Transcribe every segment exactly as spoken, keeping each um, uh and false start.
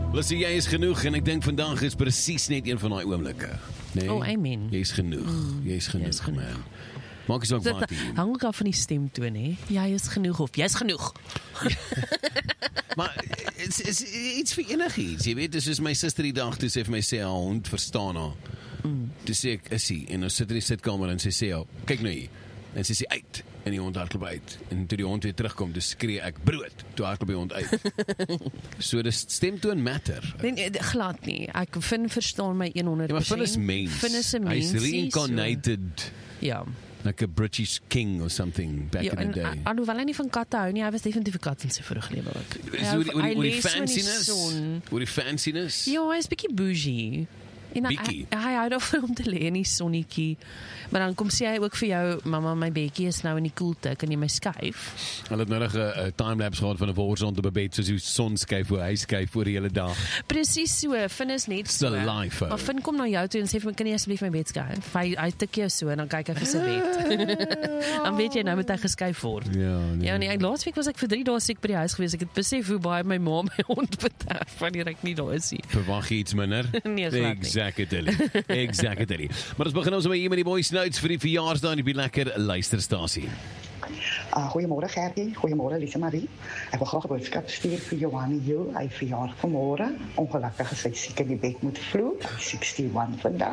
Luister, jy is genoeg en ek dink vandag is presies net een van daai oomblikke. Nee? Oh, amen. Jy is genoeg. Mm, jy is genoeg, jy is genoeg. Man. Maak eens ook Dit wat hier. hang ook af van die stemtoon, hè? Jy is genoeg of jy is genoeg. Maar is is iets vir enigiets. Jy weet, dis soos my suster die dag toe sê vir my sê haar hond verstaan haar. Mm. Toe sê ek is hy en ons sit in die sitkamer en sy sê ja, kyk nou hier. En sy sê uit en die hond hardloop uit. En toe die hond weer terugkom, toe skree ek brood. Toe hardloop die hond uit. So dis stemtoon matter. Nee, nee, glad nie. Ek vind verstaan my honderd persent. Ja, maar Finn is mens. Finn is 'n mens. Hy's reincarnated. So. Ja. Like a British king or something back Ja, in the en day. alhoewel hy nie van katte hou nie, hy was definitief 'n kat in sy vorige lewe ook. Is oor die, oor die, oor die fanciness? Oor die fanciness? Ja, hy is bietjie bougie. En hy, Bietjie? hy, hy hou daarvan om te lê in die sonnetjie. Maar dan kom sê hy ook vir jou, mamma, my bekkie is nou in die koelte, kan jy my skuif? Hulle het nodig 'n timelapse gehad van 'n worsond op 'n bed soos die son skuif hoe hy skuif voor die hele dag. Presies so, Finn is net so. Still life, Maar Finn kom na jou toe en sê vir my, kan jy asseblief my bed skuif? Hy, hy tik jou so en dan kyk hy vir sy bed. Dan weet jy, nou moet hy geskuif word. Ja, nee. Ja, nee, ek, laas week was ek vir drie dae siek by die huis gewees. Ek het besef hoe baie my ma my hond bederf wanneer ek nie daar is nie. Verwag jy iets minder? Nee, glad nie. Exactly. Exactly. Maar ons begin ons met hier met die voice notes vir die verjaarsdag en die lekker luisterstasie. Uh, goeiemôre Gertie, goeiemôre Lise Marie. Ek wil graag 'n boodskap stuur vir Johannie Hill. Hy verjaar vanmôre. Ongelukkig is hy siek in die bed moet vloei. Hy's sestig-een vandag.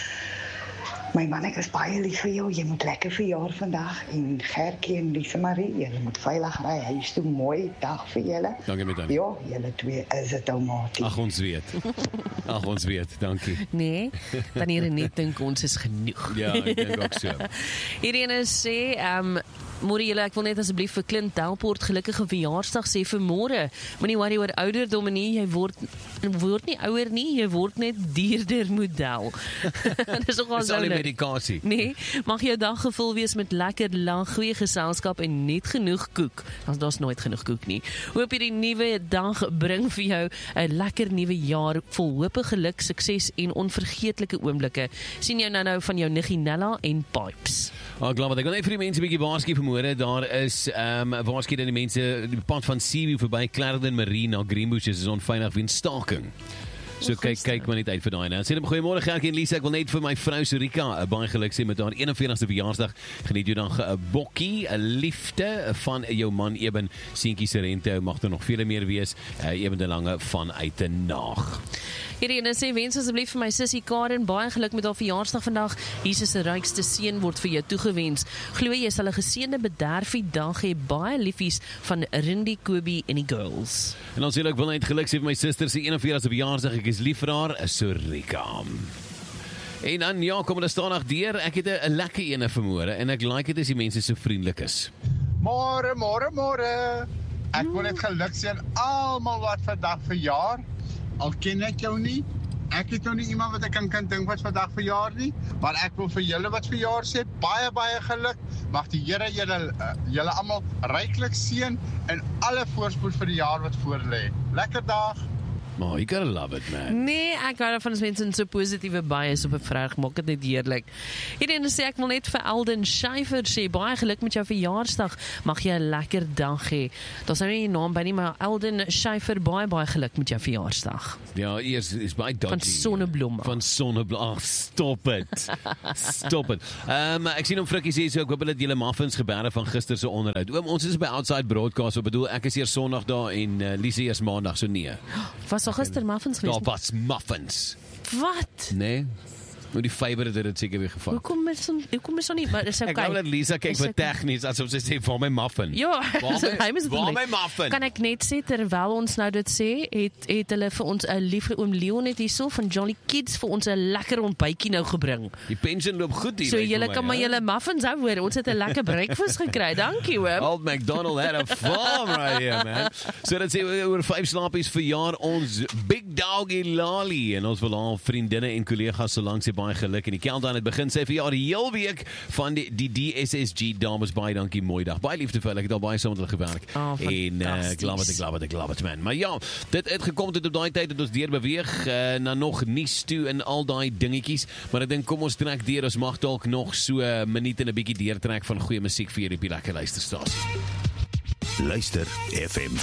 My man, ek is baie lief vir jou. Jy moet lekker verjaar vandag. En Gertjie en Lise Marie, julle moet veilig ry. Huis toe, mooi dag vir julle. Dankie met dankie. Ja, julle twee is dit oumatie. Ag ons weet. Ag ons weet, dankie. Nee, dan hier net dink ons is genoeg. Ja, ek dink ook so. Irene sê, ehm um, môre julle, ek wil net asseblief vir Clint Delport gelukkige verjaarsdag sê vir môre. Moenie worry oor ouderdom nie, jy word word nie ouer nie, jy word net duurder model. Dis nogal Dis al die medikasie. Nee, mag jou dag gevul wees met lekker lag, goeie geselskap en net genoeg koek. Ons daar's nooit genoeg koek nie. Hoop hierdie nuwe dag bring vir jou 'n lekker nuwe jaar vol hoop, geluk, sukses en onvergeetlike oomblikke. Sien jou nou-nou van jou niggie Nella en Pipes. Ah, klaar, wat ek wil net vir die mense 'n bietjie waarsku vanmôre. Daar is ehm um, waarsku dat die mense die pad van Seaview verby Clarendon Marine na Greenbushes is onveilig weens staking. So kyk kyk maar net uit vir daai nou. Sê hom goeiemôre Gertjie en Lisa, ek wil net vir my vrou Surika 'n baie geluk sê met haar eenenveertigste verjaarsdag. Geniet jou dan 'n bokkie, 'n liefde van jou man Eben, seentjie se rente, mag daar nog vele meer wees. Uh, Eben de Lange vanuit 'n naag. Hierdie sê wens asseblief vir my sussie Karen baie geluk met haar verjaarsdag vandag. Jesus se rykste seën word vir jou toegewens. Glo jy sal 'n geseënde bederfie dag hê. Baie liefies van Rindy, Kobie en die girls. En dan sê ek wil net geluk sê vir my suster se eenenveertigste verjaarsdag. Ek is lief vir haar, Surika. En dan ja, kom hulle staan nog deur. Ek het 'n lekker ene vanmôre en ek like dit as die mense so vriendelik is. Môre, môre, môre. Ek wil net geluk sê aan almal wat vandag verjaar. Al ken ek jou nie. Ek het nou nie iemand wat ek kan kan dink wat vandag verjaar nie, maar ek wil vir julle wat verjaar sê baie baie geluk. Mag die Here julle uh, julle almal ryklik seën en alle voorspoed vir die jaar wat voorlê. Lekker dag. Maar you gotta love it, man. Nee, ek hou daarvan as mense so positiewe bias op 'n vrag maak dit net heerlik. Hierdie sê ek wil net vir Alden Schuyfer sê baie geluk met jou verjaarsdag. Mag jy 'n lekker dag hê. Daar's nou nie 'n naam by nie, maar Alden Schuyfer baie baie geluk met jou verjaarsdag. Ja, eers is baie dodgy. Van sonneblomme. Van sonneblomme. Ag, stop it. Stop it. Ehm um, ek sien hom Frikkie sê so ek hoop dat julle muffins gebeure van gister se onderhoud. Oom, ons is by Outside Broadcast. Ek bedoel ek is eers Sondag daar en uh, Lise eers Maandag, so nee. Was al gister muffins geweest? Daar was muffins. Wat? Nee. Hoe die fiber het dit seker weer gevat. Hoekom is ons hoekom is ons nie, maar dis okay. Ek gou dat Lisa kyk vir tegnies asof sy sê vir my muffin. Ja, waar my, waar my muffin? Kan ek net sê terwyl ons nou dit sê, het het hulle vir ons 'n liefde oom Leon net hierso van Jolly Kids vir ons 'n lekker ontbytjie nou gebring. Die pension loop goed hier. So julle kan maar julle muffins hou hoor. Ons het 'n lekker breakfast gekry. Dankie oom. Old McDonald had a farm right here, man. So dit sê oor vyf slapies verjaar ons Big Doggy Lali en ons wil haar vriendinne en kollegas so lank sê baie geluk en die dan het begin sê vir jaar die heel week van die, die D S S G dames, baie dankie, mooi dag, baie liefde vir hulle, ek het al baie saam met hulle gewerk oh, en uh, ek love it, ek love it, ek love it man, maar ja, dit het gekom tot op daai tyd dat ons deur beweeg uh, na nog nuus toe en al daai dingetjies, maar ek dink kom ons trek deur, ons mag dalk nog so 'n uh, minuut en 'n bietjie deurtrek van goeie musiek vir julle op die lekker luisterstasie. Luister F M